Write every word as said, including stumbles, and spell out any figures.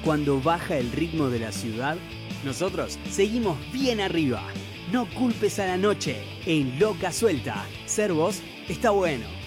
cuando baja el ritmo de la ciudad, nosotros seguimos bien arriba. No culpes a la noche en Loca Suelta. Ser vos está bueno.